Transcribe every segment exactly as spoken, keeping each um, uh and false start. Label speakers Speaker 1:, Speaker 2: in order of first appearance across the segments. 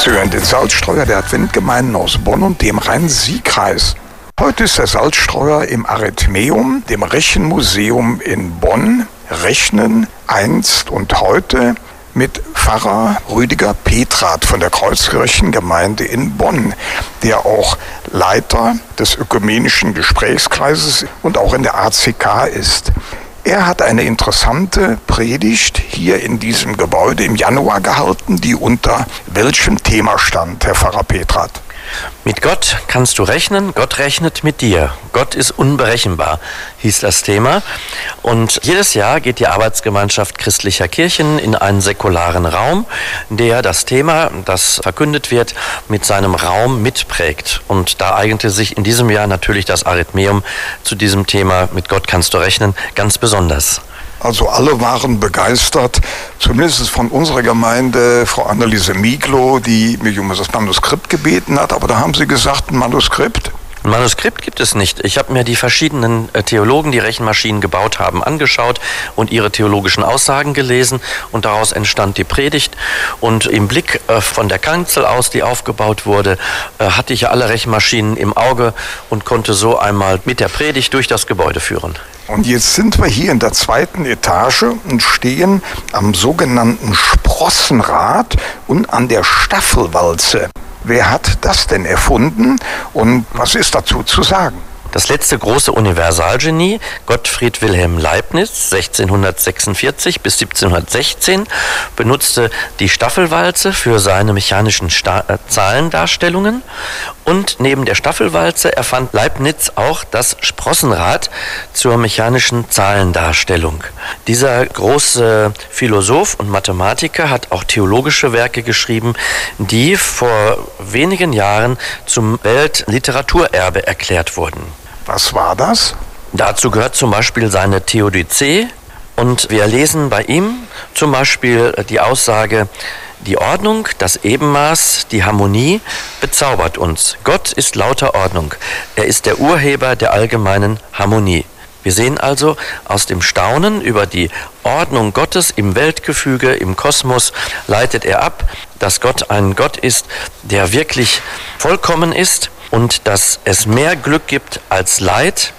Speaker 1: Sie hören den Salzstreuer der Adventgemeinden aus Bonn und dem Rhein-Sieg-Kreis. Heute ist der Salzstreuer im Arithmeum, dem Rechenmuseum in Bonn. Rechnen einst und heute mit Pfarrer Rüdiger Petrath von der Kreuzkirchengemeinde in Bonn, der auch Leiter des Ökumenischen Gesprächskreises und auch in der A C K ist. Er hat eine interessante Predigt hier in diesem Gebäude im Januar gehalten, die unter welchem Thema stand, Herr Pfarrer Petrath?
Speaker 2: Mit Gott kannst du rechnen, Gott rechnet mit dir. Gott ist unberechenbar, hieß das Thema. Und jedes Jahr geht die Arbeitsgemeinschaft christlicher Kirchen in einen säkularen Raum, der das Thema, das verkündet wird, mit seinem Raum mitprägt. Und da eignete sich in diesem Jahr natürlich das Arithmeum zu diesem Thema, mit Gott kannst du rechnen, ganz besonders.
Speaker 1: Also alle waren begeistert, zumindest von unserer Gemeinde, Frau Anneliese Mieglow, die mich um das Manuskript gebeten hat, aber da haben Sie gesagt, ein Manuskript?
Speaker 2: Ein Manuskript gibt es nicht. Ich habe mir die verschiedenen Theologen, die Rechenmaschinen gebaut haben, angeschaut und ihre theologischen Aussagen gelesen und daraus entstand die Predigt. Und im Blick von der Kanzel aus, die aufgebaut wurde, hatte ich ja alle Rechenmaschinen im Auge und konnte so einmal mit der Predigt durch das Gebäude führen.
Speaker 1: Und jetzt sind wir hier in der zweiten Etage und stehen am sogenannten Sprossenrad und an der Staffelwalze. Wer hat das denn erfunden und was ist dazu zu sagen?
Speaker 2: Das letzte große Universalgenie, Gottfried Wilhelm Leibniz, sechzehnhundertsechsundvierzig bis siebzehnhundertsechzehn, benutzte die Staffelwalze für seine mechanischen Sta- äh, Zahlendarstellungen. Und neben der Staffelwalze erfand Leibniz auch das Sprossenrad zur mechanischen Zahlendarstellung. Dieser große Philosoph und Mathematiker hat auch theologische Werke geschrieben, die vor wenigen Jahren zum Weltliteraturerbe erklärt wurden.
Speaker 1: Was war das?
Speaker 2: Dazu gehört zum Beispiel seine Theodizee und wir lesen bei ihm zum Beispiel die Aussage: Die Ordnung, das Ebenmaß, die Harmonie bezaubert uns. Gott ist lauter Ordnung. Er ist der Urheber der allgemeinen Harmonie. Wir sehen also aus dem Staunen über die Ordnung Gottes im Weltgefüge, im Kosmos, leitet er ab, dass Gott ein Gott ist, der wirklich vollkommen ist und dass es mehr Glück gibt als Leid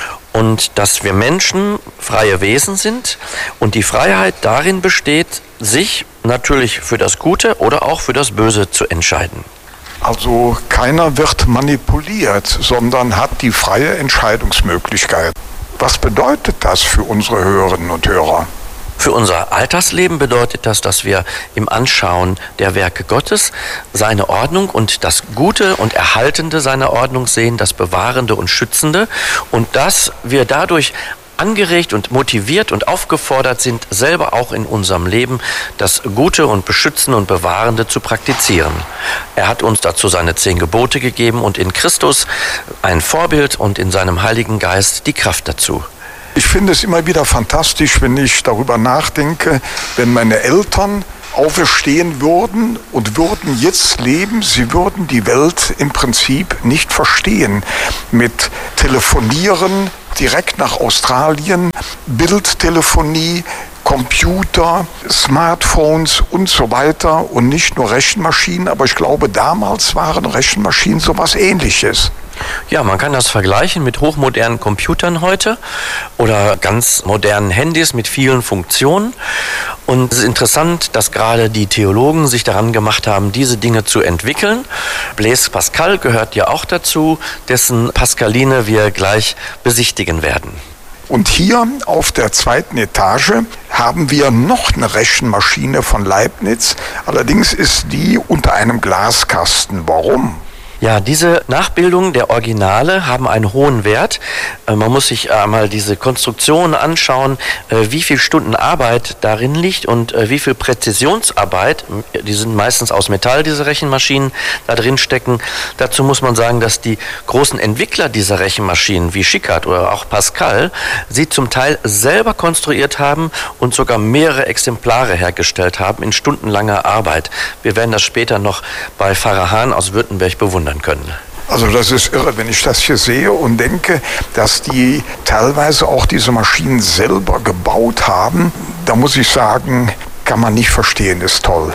Speaker 2: und dass wir Menschen freie Wesen sind und die Freiheit darin besteht, sich natürlich für das Gute oder auch für das Böse zu entscheiden.
Speaker 1: Also keiner wird manipuliert, sondern hat die freie Entscheidungsmöglichkeit. Was bedeutet das für unsere Hörerinnen und Hörer?
Speaker 2: Für unser Alltagsleben bedeutet das, dass wir im Anschauen der Werke Gottes seine Ordnung und das Gute und Erhaltende seiner Ordnung sehen, das Bewahrende und Schützende, und dass wir dadurch angeregt und motiviert und aufgefordert sind, selber auch in unserem Leben das Gute und Beschützende und Bewahrende zu praktizieren. Er hat uns dazu seine zehn Gebote gegeben und in Christus ein Vorbild und in seinem Heiligen Geist die Kraft dazu.
Speaker 1: Ich finde es immer wieder fantastisch, wenn ich darüber nachdenke, wenn meine Eltern auferstehen würden und würden jetzt leben, sie würden die Welt im Prinzip nicht verstehen. Mit Telefonieren direkt nach Australien, Bildtelefonie, Computer, Smartphones und so weiter und nicht nur Rechenmaschinen, aber ich glaube, damals waren Rechenmaschinen sowas Ähnliches.
Speaker 2: Ja, man kann das vergleichen mit hochmodernen Computern heute oder ganz modernen Handys mit vielen Funktionen. Und es ist interessant, dass gerade die Theologen sich daran gemacht haben, diese Dinge zu entwickeln. Blaise Pascal gehört ja auch dazu, dessen Pascaline wir gleich besichtigen werden.
Speaker 1: Und hier auf der zweiten Etage haben wir noch eine Rechenmaschine von Leibniz. Allerdings ist die unter einem Glaskasten. Warum?
Speaker 2: Ja, diese Nachbildungen der Originale haben einen hohen Wert. Man muss sich einmal diese Konstruktion anschauen, wie viel Stunden Arbeit darin liegt und wie viel Präzisionsarbeit, die sind meistens aus Metall, diese Rechenmaschinen, da drin stecken. Dazu muss man sagen, dass die großen Entwickler dieser Rechenmaschinen, wie Schickard oder auch Pascal, sie zum Teil selber konstruiert haben und sogar mehrere Exemplare hergestellt haben in stundenlanger Arbeit. Wir werden das später noch bei Pfarrer Hahn aus Württemberg bewundern können.
Speaker 1: Also das ist irre, wenn ich das hier sehe und denke, dass die teilweise auch diese Maschinen selber gebaut haben. Da muss ich sagen, kann man nicht verstehen, ist toll.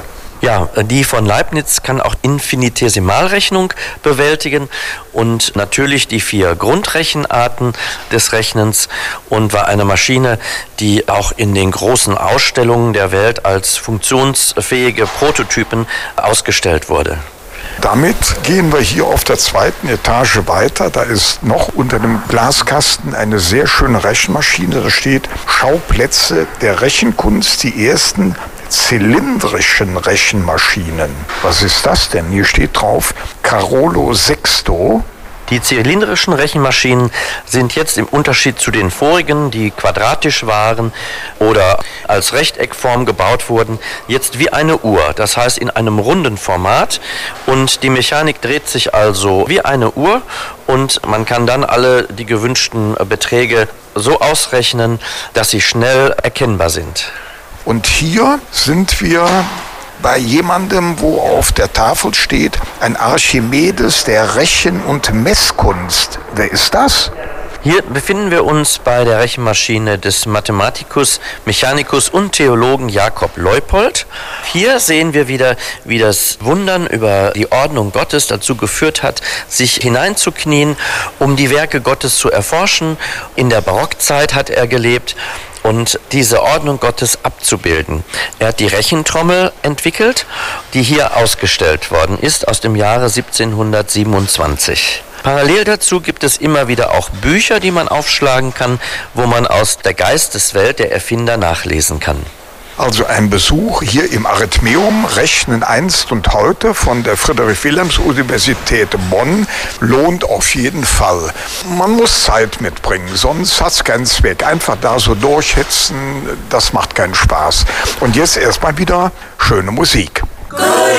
Speaker 2: Ja, die von Leibniz kann auch Infinitesimalrechnung bewältigen und natürlich die vier Grundrechenarten des Rechnens und war eine Maschine, die auch in den großen Ausstellungen der Welt als funktionsfähige Prototypen ausgestellt wurde.
Speaker 1: Damit gehen wir hier auf der zweiten Etage weiter. Da ist noch unter dem Glaskasten eine sehr schöne Rechenmaschine. Da steht Schauplätze der Rechenkunst, die ersten zylindrischen Rechenmaschinen. Was ist das denn? Hier steht drauf Carolo Sexto.
Speaker 2: Die zylindrischen Rechenmaschinen sind jetzt im Unterschied zu den vorigen, die quadratisch waren oder als Rechteckform gebaut wurden, jetzt wie eine Uhr. Das heißt in einem runden Format und die Mechanik dreht sich also wie eine Uhr und man kann dann alle die gewünschten Beträge so ausrechnen, dass sie schnell erkennbar sind.
Speaker 1: Und hier sind wir bei jemandem, wo auf der Tafel steht, ein Archimedes der Rechen- und Messkunst. Wer ist das?
Speaker 2: Hier befinden wir uns bei der Rechenmaschine des Mathematikus, Mechanikus und Theologen Jakob Leupold. Hier sehen wir wieder, wie das Wundern über die Ordnung Gottes dazu geführt hat, sich hineinzuknien, um die Werke Gottes zu erforschen. In der Barockzeit hat er gelebt und diese Ordnung Gottes abzubilden. Er hat die Rechentrommel entwickelt, die hier ausgestellt worden ist, aus dem Jahre siebzehnhundertsiebenundzwanzig. Parallel dazu gibt es immer wieder auch Bücher, die man aufschlagen kann, wo man aus der Geisteswelt der Erfinder nachlesen kann.
Speaker 1: Also ein Besuch hier im Arithmeum, Rechnen einst und heute von der Friedrich-Wilhelms-Universität Bonn lohnt auf jeden Fall. Man muss Zeit mitbringen, sonst hat es keinen Zweck. Einfach da so durchhetzen, das macht keinen Spaß. Und jetzt erstmal wieder schöne Musik.